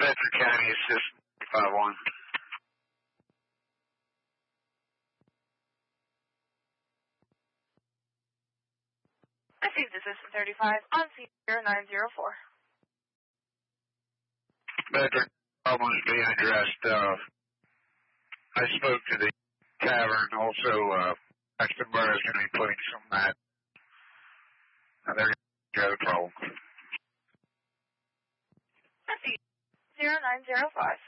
Bedford County Assist 51. Received Assistant 35 on C0904. Bedford, problems being addressed. I spoke to the tavern. Also, Paxton Burr is going to be putting some of that. They're going to have a problem. Received 0905.